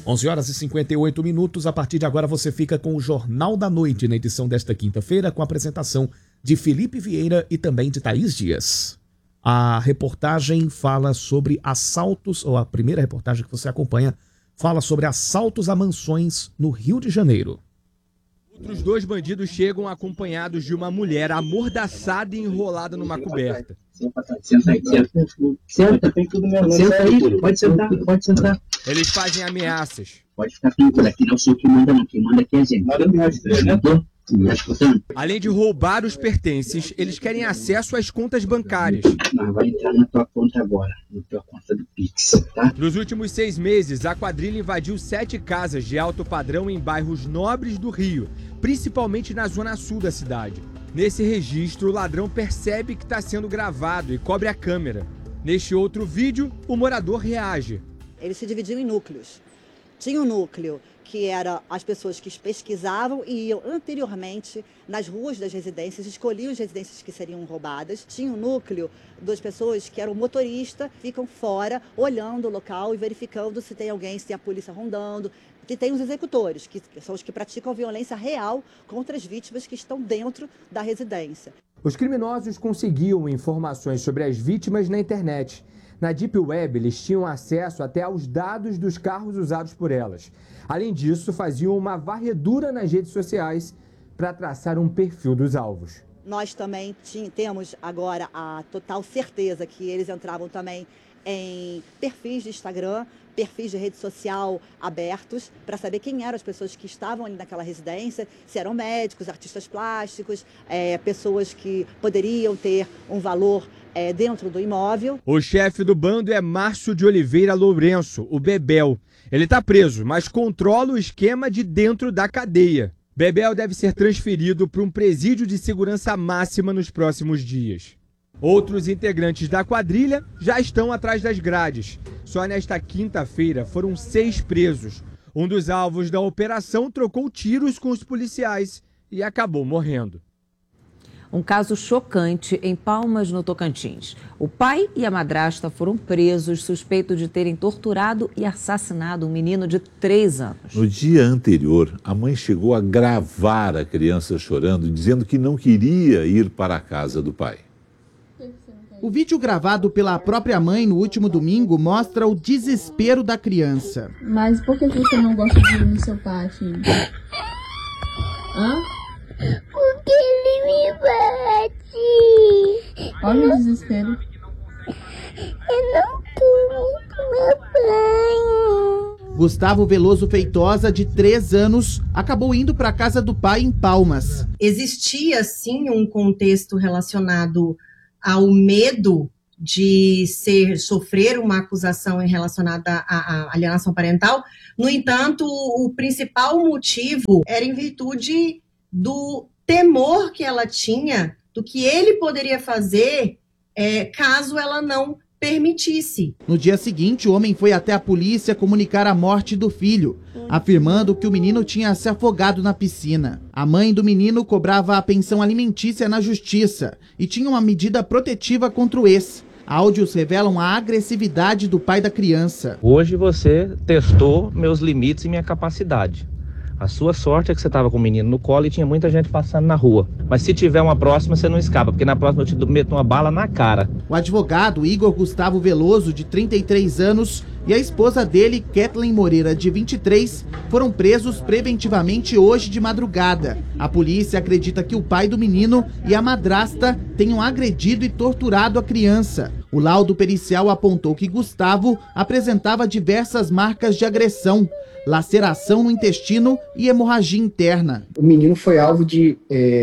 11h58. A partir de agora você fica com o Jornal da Noite, na edição desta quinta-feira, com a apresentação de Felipe Vieira e também de Thaís Dias. A reportagem fala sobre assaltos, ou a primeira reportagem que você acompanha, fala sobre assaltos a mansões no Rio de Janeiro. Outros 2 bandidos chegam acompanhados de uma mulher amordaçada e enrolada numa coberta. Senta aí, senta, tem tudo mesmo. Senta aí, pode sentar. Eles fazem ameaças. Pode ficar tranquilo, aqui não sou o que manda não, quem manda aqui é a gente. Tá escutando? Além de roubar os pertences, eles querem acesso às contas bancárias. Não, vai entrar na tua conta agora, na tua conta do Pix, tá? Nos últimos 6 meses, a quadrilha invadiu 7 casas de alto padrão em bairros nobres do Rio, principalmente na zona sul da cidade. Nesse registro, o ladrão percebe que está sendo gravado e cobre a câmera. Neste outro vídeo, o morador reage. Eles se dividiam em núcleos. Tinha um núcleo que era as pessoas que pesquisavam e iam anteriormente nas ruas das residências, escolhiam as residências que seriam roubadas. Tinha um núcleo das pessoas que eram motorista, ficam fora, olhando o local e verificando se tem alguém, se tem a polícia rondando. E tem os executores, que são os que praticam violência real contra as vítimas que estão dentro da residência. Os criminosos conseguiam informações sobre as vítimas na internet. Na Deep Web, eles tinham acesso até aos dados dos carros usados por elas. Além disso, faziam uma varredura nas redes sociais para traçar um perfil dos alvos. Nós também temos agora a total certeza que eles entravam também em perfis de Instagram, perfis de rede social abertos, para saber quem eram as pessoas que estavam ali naquela residência, se eram médicos, artistas plásticos, pessoas que poderiam ter um valor dentro do imóvel. O chefe do bando é Márcio de Oliveira Lourenço, o Bebel. Ele está preso, mas controla o esquema de dentro da cadeia. Bebel deve ser transferido para um presídio de segurança máxima nos próximos dias. Outros integrantes da quadrilha já estão atrás das grades. Só nesta quinta-feira foram 6 presos. Um dos alvos da operação trocou tiros com os policiais e acabou morrendo. Um caso chocante em Palmas, no Tocantins. O pai e a madrasta foram presos suspeitos de terem torturado e assassinado um menino de 3 anos. No dia anterior, a mãe chegou a gravar a criança chorando, dizendo que não queria ir para a casa do pai. O vídeo gravado pela própria mãe no último domingo mostra o desespero da criança. Mas por que você não gosta de ir no seu pai, filho? Hã? Porque ele me bate. Olha o desespero. Eu não quero ir com meu pai. Gustavo Veloso Feitosa, de 3 anos, acabou indo para a casa do pai em Palmas. Existia, sim, um contexto relacionado ao medo de sofrer uma acusação relacionada à alienação parental. No entanto, o principal motivo era em virtude do temor que ela tinha do que ele poderia fazer caso ela não permitisse. No dia seguinte, o homem foi até a polícia comunicar a morte do filho, afirmando que o menino tinha se afogado na piscina. A mãe do menino cobrava a pensão alimentícia na justiça e tinha uma medida protetiva contra o ex. Áudios revelam a agressividade do pai da criança. Hoje você testou meus limites e minha capacidade. A sua sorte é que você estava com o menino no colo e tinha muita gente passando na rua. Mas se tiver uma próxima, você não escapa, porque na próxima eu te meto uma bala na cara. O advogado Igor Gustavo Veloso, de 33 anos, e a esposa dele, Kathleen Moreira, de 23, foram presos preventivamente hoje de madrugada. A polícia acredita que o pai do menino e a madrasta tenham agredido e torturado a criança. O laudo pericial apontou que Gustavo apresentava diversas marcas de agressão, laceração no intestino e hemorragia interna. O menino foi alvo de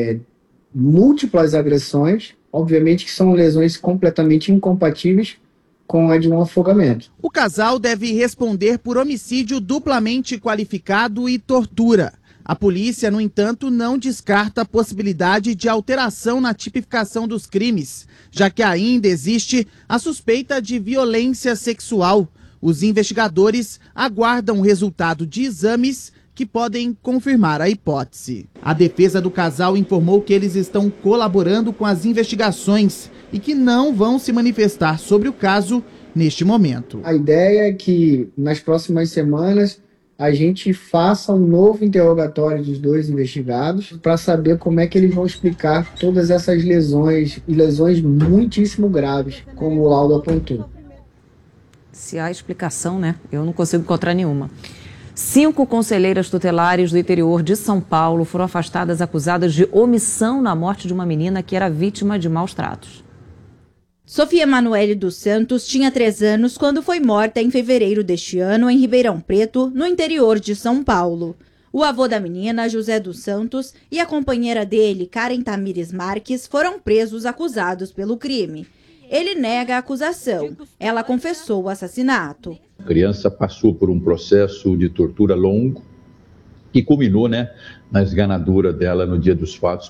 múltiplas agressões, obviamente que são lesões completamente incompatíveis com a de um afogamento. O casal deve responder por homicídio duplamente qualificado e tortura. A polícia, no entanto, não descarta a possibilidade de alteração na tipificação dos crimes, já que ainda existe a suspeita de violência sexual. Os investigadores aguardam o resultado de exames que podem confirmar a hipótese. A defesa do casal informou que eles estão colaborando com as investigações e que não vão se manifestar sobre o caso neste momento. A ideia é que nas próximas semanas a gente faça um novo interrogatório dos 2 investigados para saber como é que eles vão explicar todas essas lesões, e lesões muitíssimo graves, como o laudo apontou. Se há explicação, né? Eu não consigo encontrar nenhuma. 5 conselheiras tutelares do interior de São Paulo foram afastadas acusadas de omissão na morte de uma menina que era vítima de maus tratos. Sofia Emanuele dos Santos tinha 3 anos quando foi morta em fevereiro deste ano em Ribeirão Preto, no interior de São Paulo. O avô da menina, José dos Santos, e a companheira dele, Karen Tamires Marques, foram presos acusados pelo crime. Ele nega a acusação. Ela confessou o assassinato. A criança passou por um processo de tortura longo que culminou, na esganadura dela no dia dos fatos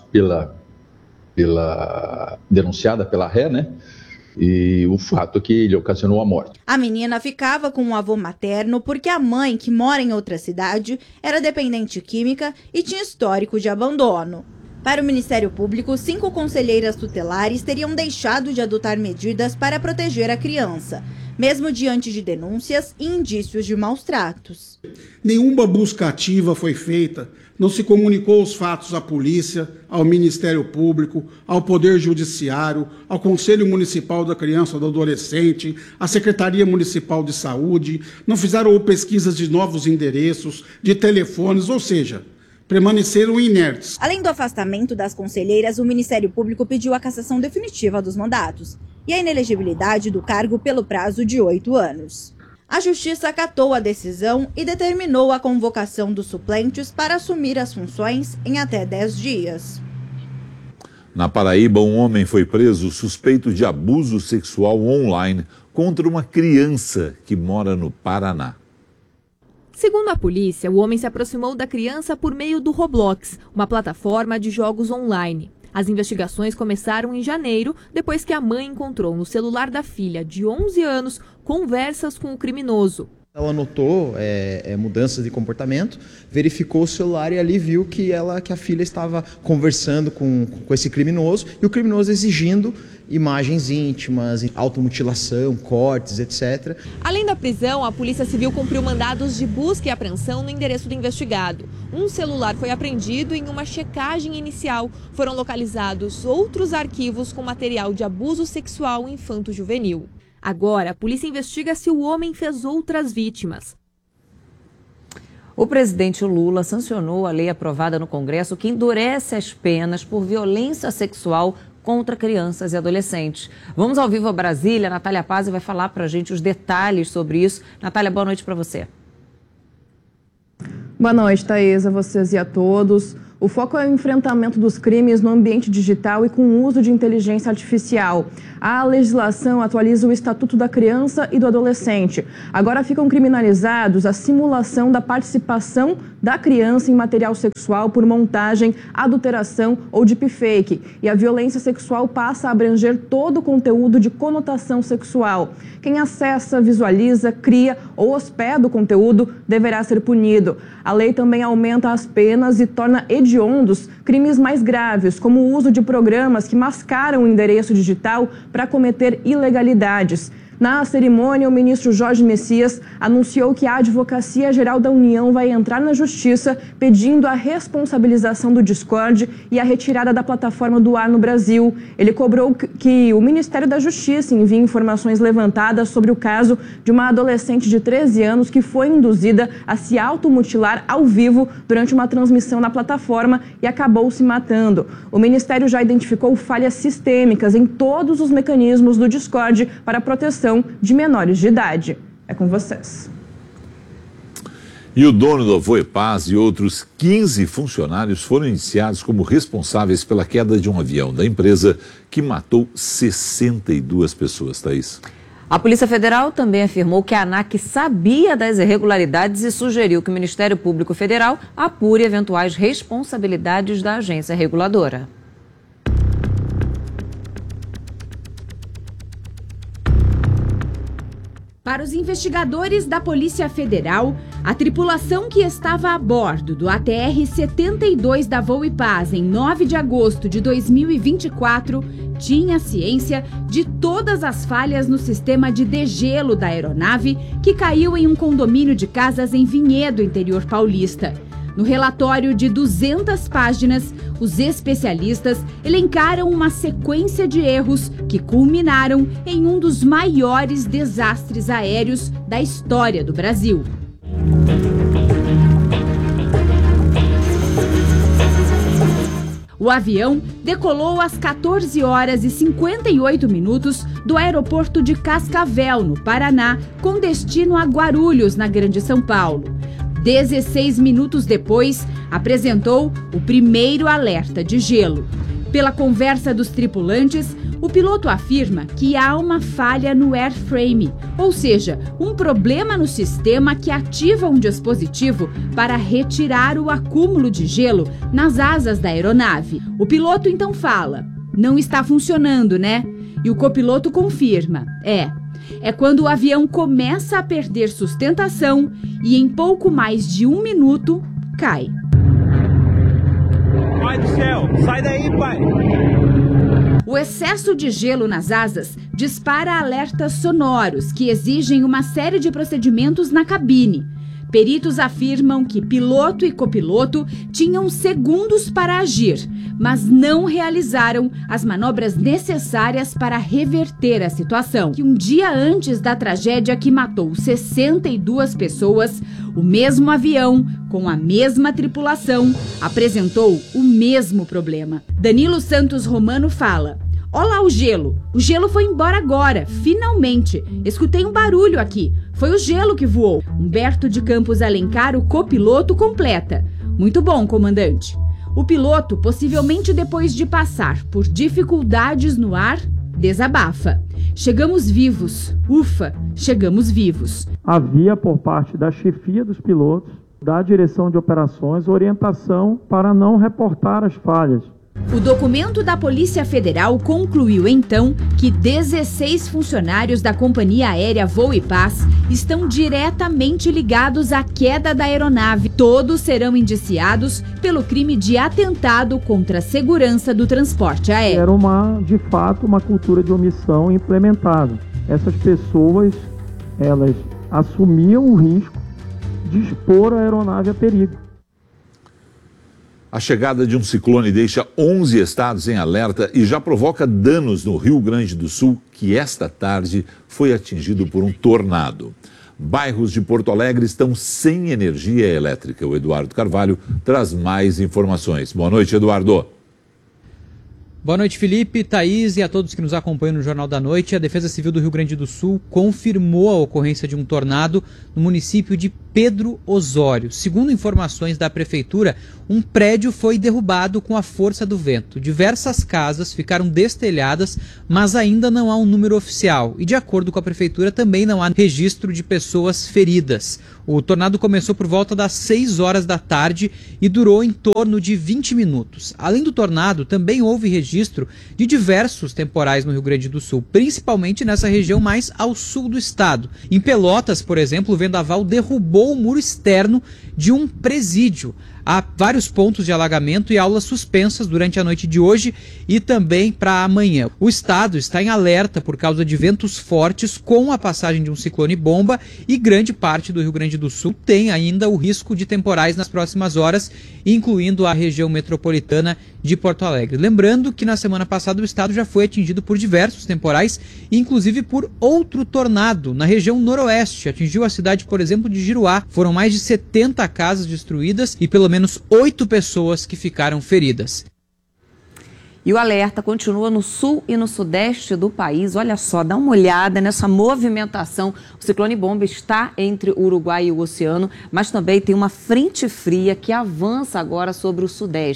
denunciada pela ré, e o fato que lhe ocasionou a morte. A menina ficava com o avô materno porque a mãe, que mora em outra cidade, era dependente química e tinha histórico de abandono. Para o Ministério Público, 5 conselheiras tutelares teriam deixado de adotar medidas para proteger a criança, mesmo diante de denúncias e indícios de maus tratos. Nenhuma busca ativa foi feita, não se comunicou os fatos à polícia, ao Ministério Público, ao Poder Judiciário, ao Conselho Municipal da Criança e do Adolescente, à Secretaria Municipal de Saúde, não fizeram pesquisas de novos endereços, de telefones, ou seja, permaneceram inertes. Além do afastamento das conselheiras, o Ministério Público pediu a cassação definitiva dos mandatos e a inelegibilidade do cargo pelo prazo de 8 anos. A Justiça acatou a decisão e determinou a convocação dos suplentes para assumir as funções em até 10 dias. Na Paraíba, um homem foi preso suspeito de abuso sexual online contra uma criança que mora no Paraná. Segundo a polícia, o homem se aproximou da criança por meio do Roblox, uma plataforma de jogos online. As investigações começaram em janeiro, depois que a mãe encontrou no celular da filha, de 11 anos, conversas com o criminoso. Ela notou mudanças de comportamento, verificou o celular e ali viu que a filha estava conversando com esse criminoso e o criminoso exigindo imagens íntimas, automutilação, cortes, etc. Além da prisão, a Polícia Civil cumpriu mandados de busca e apreensão no endereço do investigado. Um celular foi apreendido e em uma checagem inicial foram localizados outros arquivos com material de abuso sexual infanto-juvenil. Agora, a polícia investiga se o homem fez outras vítimas. O presidente Lula sancionou a lei aprovada no Congresso que endurece as penas por violência sexual contra crianças e adolescentes. Vamos ao vivo a Brasília. Natália Pazzi vai falar para a gente os detalhes sobre isso. Natália, boa noite para você. Boa noite, Thaís, a vocês e a todos. O foco é o enfrentamento dos crimes no ambiente digital e com o uso de inteligência artificial. A legislação atualiza o Estatuto da Criança e do Adolescente. Agora ficam criminalizados a simulação da participação da criança em material sexual por montagem, adulteração ou deepfake. E a violência sexual passa a abranger todo o conteúdo de conotação sexual. Quem acessa, visualiza, cria ou hospeda o conteúdo deverá ser punido. A lei também aumenta as penas e torna hediondos crimes mais graves, como o uso de programas que mascaram o endereço digital para cometer ilegalidades. Na cerimônia, o ministro Jorge Messias anunciou que a Advocacia Geral da União vai entrar na Justiça pedindo a responsabilização do Discord e a retirada da plataforma do ar no Brasil. Ele cobrou que o Ministério da Justiça envie informações levantadas sobre o caso de uma adolescente de 13 anos que foi induzida a se automutilar ao vivo durante uma transmissão na plataforma e acabou se matando. O Ministério já identificou falhas sistêmicas em todos os mecanismos do Discord para a proteção de menores de idade. É com vocês. E o dono do Voepaz e outros 15 funcionários foram indiciados como responsáveis pela queda de um avião da empresa que matou 62 pessoas, Thaís. A Polícia Federal também afirmou que a ANAC sabia das irregularidades e sugeriu que o Ministério Público Federal apure eventuais responsabilidades da agência reguladora. Para os investigadores da Polícia Federal, a tripulação que estava a bordo do ATR-72 da Voo e Paz em 9 de agosto de 2024 tinha ciência de todas as falhas no sistema de degelo da aeronave que caiu em um condomínio de casas em Vinhedo, interior paulista. No relatório de 200 páginas, os especialistas elencaram uma sequência de erros que culminaram em um dos maiores desastres aéreos da história do Brasil. O avião decolou às 14 horas e 58 minutos do aeroporto de Cascavel, no Paraná, com destino a Guarulhos, na Grande São Paulo. 16 minutos depois, apresentou o primeiro alerta de gelo. Pela conversa dos tripulantes, o piloto afirma que há uma falha no airframe, ou seja, um problema no sistema que ativa um dispositivo para retirar o acúmulo de gelo nas asas da aeronave. O piloto então fala: "Não está funcionando, né?" E o copiloto confirma: É quando o avião começa a perder sustentação e em pouco mais de 1 minuto cai. Pai do céu, sai daí, pai! O excesso de gelo nas asas dispara alertas sonoros que exigem uma série de procedimentos na cabine. Peritos afirmam que piloto e copiloto tinham segundos para agir, mas não realizaram as manobras necessárias para reverter a situação. Que um dia antes da tragédia que matou 62 pessoas, o mesmo avião, com a mesma tripulação, apresentou o mesmo problema. Danilo Santos Romano fala: "Olha lá o gelo foi embora agora, finalmente. Escutei um barulho aqui, foi o gelo que voou." Humberto de Campos Alencar, o copiloto, completa: "Muito bom, comandante." O piloto, possivelmente depois de passar por dificuldades no ar, desabafa: "Chegamos vivos, ufa, chegamos vivos." Havia por parte da chefia dos pilotos, da direção de operações, orientação para não reportar as falhas. O documento da Polícia Federal concluiu então que 16 funcionários da companhia aérea Voo e Paz estão diretamente ligados à queda da aeronave. Todos serão indiciados pelo crime de atentado contra a segurança do transporte aéreo. Era de fato uma cultura de omissão implementada. Essas pessoas, elas assumiam o risco de expor a aeronave a perigo. A chegada de um ciclone deixa 11 estados em alerta e já provoca danos no Rio Grande do Sul, que esta tarde foi atingido por um tornado. Bairros de Porto Alegre estão sem energia elétrica. O Eduardo Carvalho traz mais informações. Boa noite, Eduardo. Boa noite, Felipe, Thaís e a todos que nos acompanham no Jornal da Noite. A Defesa Civil do Rio Grande do Sul confirmou a ocorrência de um tornado no município de Pedro Osório. Segundo informações da Prefeitura, um prédio foi derrubado com a força do vento. Diversas casas ficaram destelhadas, mas ainda não há um número oficial. E de acordo com a Prefeitura, também não há registro de pessoas feridas. O tornado começou por volta das 6 horas da tarde e durou em torno de 20 minutos. Além do tornado, também houve registro de diversos temporais no Rio Grande do Sul, principalmente nessa região mais ao sul do estado. Em Pelotas, por exemplo, o vendaval derrubou o muro externo de um presídio. Há vários pontos de alagamento e aulas suspensas durante a noite de hoje e também para amanhã. O estado está em alerta por causa de ventos fortes com a passagem de um ciclone bomba e grande parte do Rio Grande do Sul tem ainda o risco de temporais nas próximas horas, incluindo a região metropolitana de Porto Alegre. Lembrando que na semana passada o estado já foi atingido por diversos temporais, inclusive por outro tornado na região noroeste. Atingiu a cidade, por exemplo, de Giruá. Foram mais de 70 casas destruídas e pelo menos 8 pessoas que ficaram feridas. E o alerta continua no sul e no sudeste do país. Olha só, dá uma olhada nessa movimentação. O ciclone bomba está entre o Uruguai e o oceano, mas também tem uma frente fria que avança agora sobre o sudeste.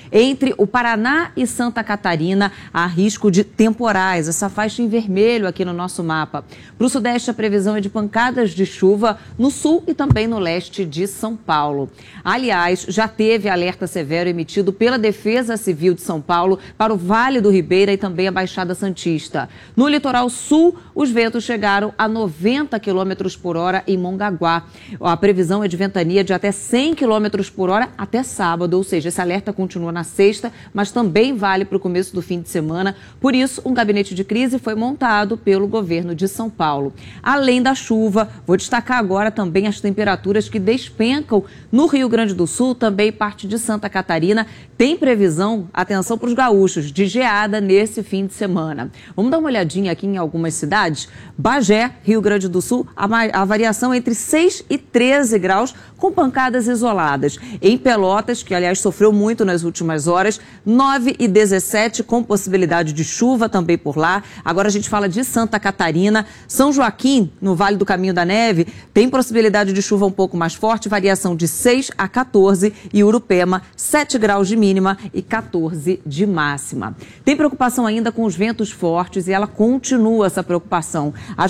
Entre o Paraná e Santa Catarina, há risco de temporais, essa faixa em vermelho aqui no nosso mapa. Para o Sudeste, a previsão é de pancadas de chuva no sul e também no leste de São Paulo. Aliás, já teve alerta severo emitido pela Defesa Civil de São Paulo para o Vale do Ribeira e também a Baixada Santista. No litoral sul, os ventos chegaram a 90 km por hora em Mongaguá. A previsão é de ventania de até 100 km por hora até sábado, ou seja, esse alerta continua na sexta, mas também vale para o começo do fim de semana. Por isso, um gabinete de crise foi montado pelo governo de São Paulo. Além da chuva, vou destacar agora também as temperaturas que despencam no Rio Grande do Sul, também parte de Santa Catarina. Tem previsão, atenção para os gaúchos, de geada nesse fim de semana. Vamos dar uma olhadinha aqui em algumas cidades. Bagé, Rio Grande do Sul, a variação entre 6 e 13 graus, com pancadas isoladas. Em Pelotas, que aliás sofreu muito nas últimas horas, 9 e 17, com possibilidade de chuva também por lá. Agora a gente fala de Santa Catarina. São Joaquim, no Vale do Caminho da Neve, tem possibilidade de chuva um pouco mais forte, variação de 6 a 14. E Urupema, 7 graus de mínima e 14 de máxima. Tem preocupação ainda com os ventos fortes e ela continua essa preocupação. As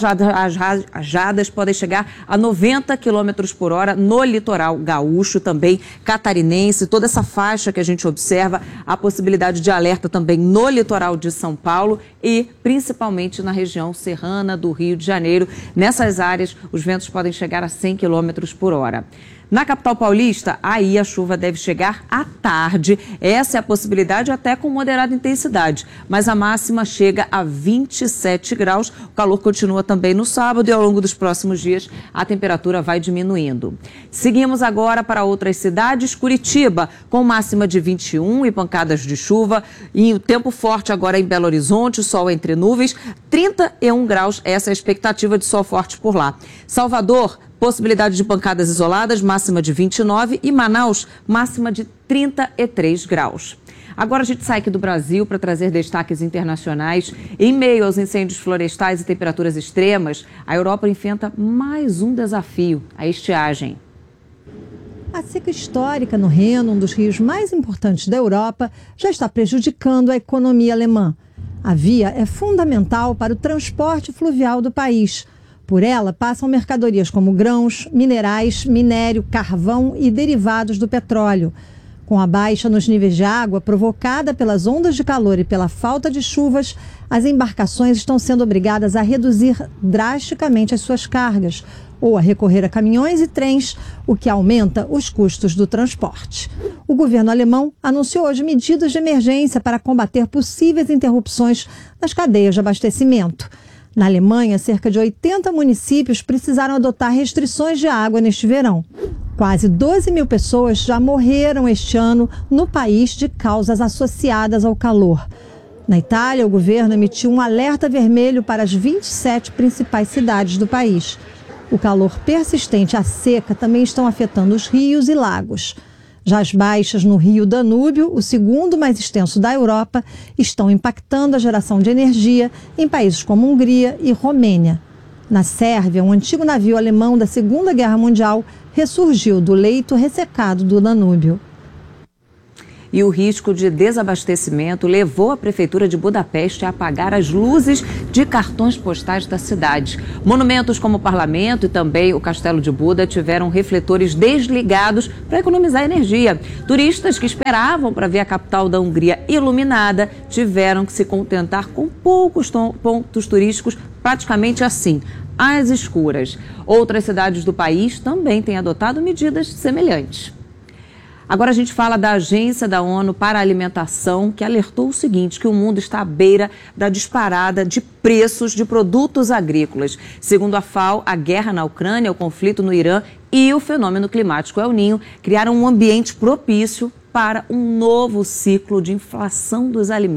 rajadas podem chegar a 90 km por hora no litoral gaúcho, também catarinense, toda essa faixa que a gente observa, a possibilidade de alerta também no litoral de São Paulo e principalmente na região serrana do Rio de Janeiro. Nessas áreas, os ventos podem chegar a 100 km por hora. Na capital paulista, aí a chuva deve chegar à tarde. Essa é a possibilidade até com moderada intensidade. Mas a máxima chega a 27 graus. O calor continua também no sábado e ao longo dos próximos dias a temperatura vai diminuindo. Seguimos agora para outras cidades. Curitiba, com máxima de 21 e pancadas de chuva. E o tempo forte agora em Belo Horizonte, sol entre nuvens. 31 graus, essa é a expectativa de sol forte por lá. Salvador, possibilidade de pancadas isoladas, máxima de 29 e Manaus, máxima de 33 graus. Agora a gente sai aqui do Brasil para trazer destaques internacionais. Em meio aos incêndios florestais e temperaturas extremas, a Europa enfrenta mais um desafio, a estiagem. A seca histórica no Reno, um dos rios mais importantes da Europa, já está prejudicando a economia alemã. A via é fundamental para o transporte fluvial do país. Por ela passam mercadorias como grãos, minerais, minério, carvão e derivados do petróleo. Com a baixa nos níveis de água provocada pelas ondas de calor e pela falta de chuvas, as embarcações estão sendo obrigadas a reduzir drasticamente as suas cargas ou a recorrer a caminhões e trens, o que aumenta os custos do transporte. O governo alemão anunciou hoje medidas de emergência para combater possíveis interrupções nas cadeias de abastecimento. Na Alemanha, cerca de 80 municípios precisaram adotar restrições de água neste verão. Quase 12 mil pessoas já morreram este ano no país de causas associadas ao calor. Na Itália, o governo emitiu um alerta vermelho para as 27 principais cidades do país. O calor persistente e a seca também estão afetando os rios e lagos. Já as baixas no rio Danúbio, o segundo mais extenso da Europa, estão impactando a geração de energia em países como Hungria e Romênia. Na Sérvia, um antigo navio alemão da Segunda Guerra Mundial ressurgiu do leito ressecado do Danúbio. E o risco de desabastecimento levou a Prefeitura de Budapeste a apagar as luzes de cartões postais da cidade. Monumentos como o Parlamento e também o Castelo de Buda tiveram refletores desligados para economizar energia. Turistas que esperavam para ver a capital da Hungria iluminada tiveram que se contentar com poucos pontos turísticos praticamente assim, às escuras. Outras cidades do país também têm adotado medidas semelhantes. Agora a gente fala da Agência da ONU para a Alimentação, que alertou o seguinte, que o mundo está à beira da disparada de preços de produtos agrícolas. Segundo a FAO, a guerra na Ucrânia, o conflito no Irã e o fenômeno climático El Niño criaram um ambiente propício para um novo ciclo de inflação dos alimentos.